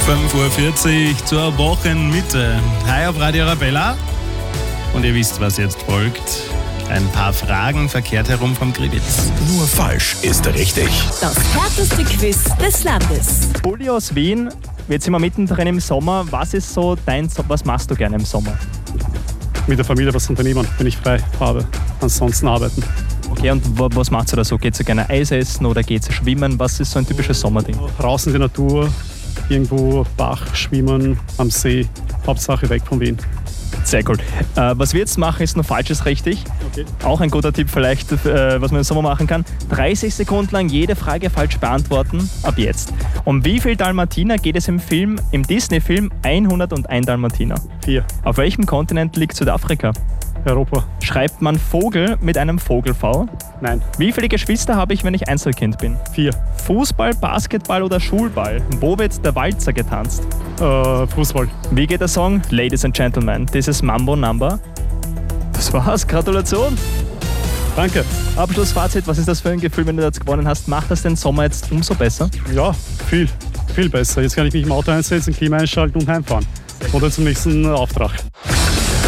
5:40 Uhr zur Wochenmitte. Hi auf Radio Arabella. Und ihr wisst, was jetzt folgt. Ein paar Fragen verkehrt herum vom Grillitz. Nur falsch ist richtig. Das härteste Quiz des Landes. Bulli aus Wien, jetzt sind wir mittendrin im Sommer. Was ist so was machst du gerne im Sommer? Mit der Familie was unternehmen, wenn ich frei habe. Ansonsten arbeiten. Okay, und was machst du da so? Geht du gerne Eis essen oder geht du schwimmen? Was ist so ein typisches Sommerding? Raus in die Natur, irgendwo Bach, schwimmen, am See. Hauptsache weg von Wien. Sehr cool. Was wir jetzt machen, ist nur Falsches richtig. Okay. Auch ein guter Tipp vielleicht, was man im Sommer machen kann. 30 Sekunden lang jede Frage falsch beantworten, ab jetzt. Um wie viel Dalmatiner geht es im Disney-Film 101 Dalmatiner? 4. Auf welchem Kontinent liegt Südafrika? Europa. Schreibt man Vogel mit einem Vogel-V? Nein. Wie viele Geschwister habe ich, wenn ich Einzelkind bin? 4. Fußball, Basketball oder Schulball? Wo wird der Walzer getanzt? Fußball. Wie geht der Song? Ladies and Gentlemen, this is Mambo Number. Das war's, Gratulation. Danke. Abschlussfazit, was ist das für ein Gefühl, wenn du jetzt gewonnen hast? Macht das den Sommer jetzt umso besser? Ja, viel besser. Jetzt kann ich mich im Auto einsetzen, Klima einschalten und heimfahren. Oder zum nächsten Auftrag.